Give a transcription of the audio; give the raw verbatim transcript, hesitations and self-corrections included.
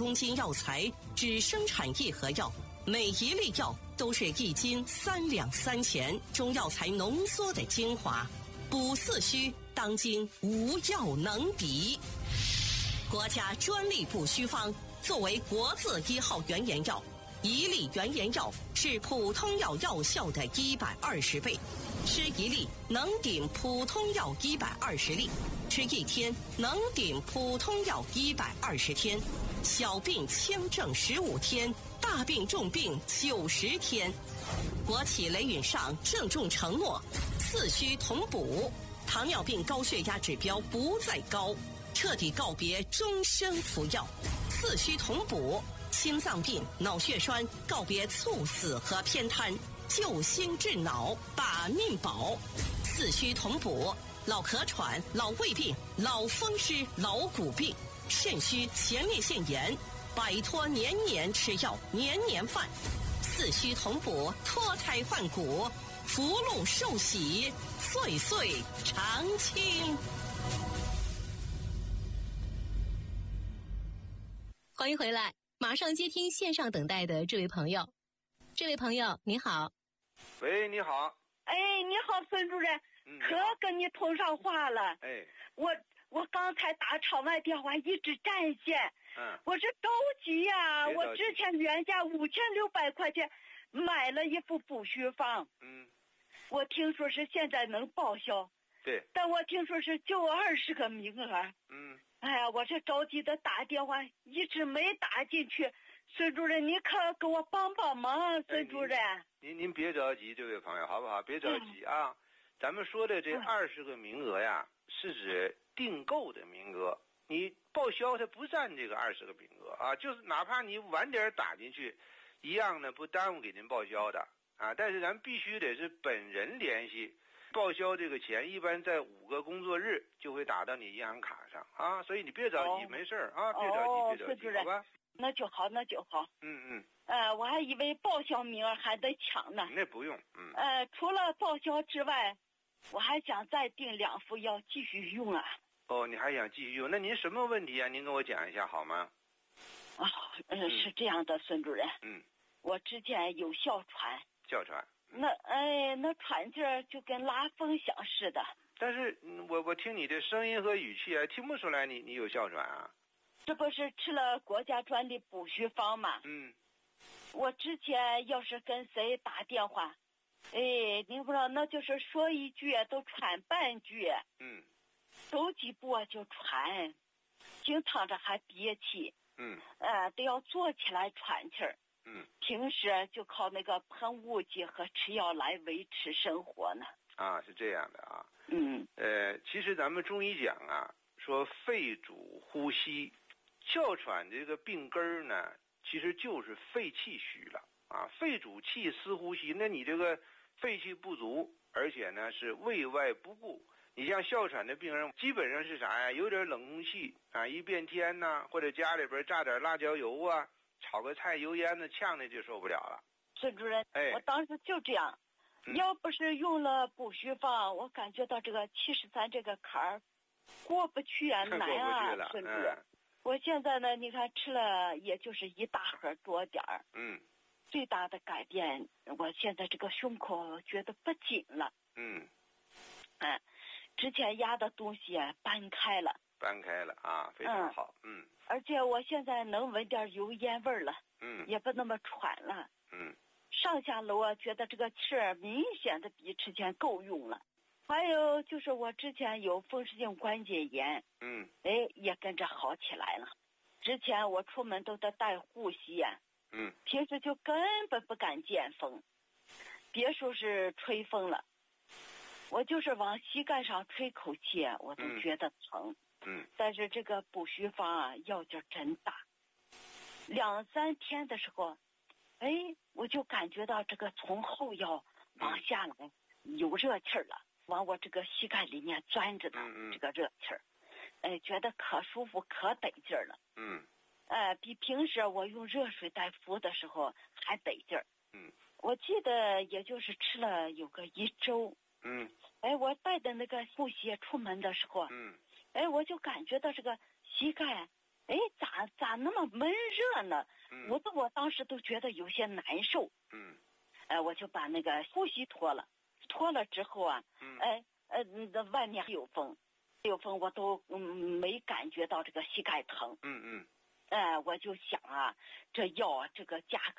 公斤药材只生产一盒药，每一粒药都是一斤三两三钱，中药材浓缩的精华，补四虚，当今无药能比。国家专利补虚方作为国字一号原研药，一粒原研药是普通药药效的一百二十倍，吃一粒能顶普通药一百二十粒，吃一天能顶普通药一百二十天，小病轻症十五天，大病重病九十天。国企雷允上郑重承诺，四虚同补，糖尿病高血压指标不再高，彻底告别终身服药，四虚同补，心脏病、脑血栓告别猝死和偏瘫，救心治脑，把命保。四虚同补，老咳喘、老胃病、老风湿、老骨病、肾虚、前列腺炎，摆脱年年吃药、年年犯。四虚同补，脱胎换骨，福禄寿喜，岁岁常青。 欢迎回来，马上接听线上等待的这位朋友。这位朋友你好。 喂，你好。 哎，你好，孙主任， 嗯、 可跟你通上话了。 哎， 我我刚才打场外电话一直占线。 嗯， 我是着急呀、啊！我之前原价五千六百块钱买了一副补虚方。 嗯， 我听说是现在能报销。 对。 但我听说是就二十个名额。 嗯。 哎呀，我这着急的打电话一直没打进去，孙主任，你可给我帮帮忙，孙主任。 哎、您您您别着急，这位朋友，好不好？别着急啊！嗯、咱们说的这二十个名额呀，是指订购的名额，你报销它不占这个二十个名额啊，就是哪怕你晚点打进去，一样呢不耽误给您报销的啊。但是咱必须得是本人联系。报销这个钱一般在五个工作日就会打到你银行卡上啊，所以你别着急，哦、没事啊，别着急， 哦、 别着急，好吧？ 那就好，那就好。 嗯嗯。 呃，我还以为报销名额还得抢呢。 那不用，嗯。 呃，除了报销之外，我还想再订两副药继续用啊。 哦，你还想继续用？那您什么问题啊？您跟我讲一下好吗？ 啊、哦，呃、嗯，是这样的，孙主任。 嗯。 我之前有哮喘。 哮喘。 那哎，那喘劲儿就跟拉风响似的。 但是，我我听你的声音和语气啊，听不出来你你有哮喘啊。 这不是吃了国家专利补虚方吗？ 嗯。 我之前要是跟谁打电话，哎，您不知道，那就是说一句都喘半句。 嗯。 走几步就喘，经躺着还憋气。 嗯。 呃，都要坐起来喘气儿。 嗯， 平时就靠那个喷雾剂和吃药来维持生活呢。 啊，是这样的啊。 嗯。 呃，其实咱们中医讲啊，说肺主呼吸，哮喘这个病根儿呢，其实就是肺气虚了啊。肺主气司呼吸，那你这个肺气不足，而且呢是胃外不顾。你像哮喘的病人，基本上是啥呀？有点冷空气啊，一变天呐，或者家里边炸点辣椒油啊。炒个菜油烟子呛的就受不了了。 孙主任， 哎， 我当时就这样，嗯、要不是用了补虚方，我感觉到这个七十三这个坎儿过不去啊，难啊，孙主任。嗯、我现在呢，你看吃了也就是一大盒多点儿。 嗯。 最大的改变，我现在这个胸口觉得不紧了。 嗯。 嗯，之前压的东西搬开了。 搬开了啊，非常好。嗯。嗯， 而且我现在能闻点油烟味儿了。 嗯。 也不那么喘了。 嗯。 上下楼啊，觉得这个气儿明显的比之前够用了。还有就是我之前有风湿性关节炎。 嗯。 哎，也跟着好起来了。之前我出门都得带护膝呀。 嗯。 平时就根本不敢见风，别说是吹风了，我就是往膝盖上吹口气，我都觉得疼。 嗯。嗯， 但是这个补虚方啊，药劲真大。两三天的时候，哎，我就感觉到这个从后腰往下来有热气儿了，往我这个膝盖里面钻着的这个热气儿，哎，觉得可舒服可得劲儿了。 嗯， 哎，比平时我用热水袋敷的时候还得劲儿。 嗯， 我记得也就是吃了有个一周。 嗯， 哎，我带的那个护膝出门的时候， 嗯。 哎，我就感觉到这个膝盖哎，咋咋那么闷热呢？ 嗯我都我当时都觉得有些难受。 嗯哎、我就把那个呼吸脱了，脱了之后啊， 嗯哎呃，那外面还有风，有风我都嗯没感觉到这个膝盖疼。 嗯嗯哎、我就想啊，这药啊这个价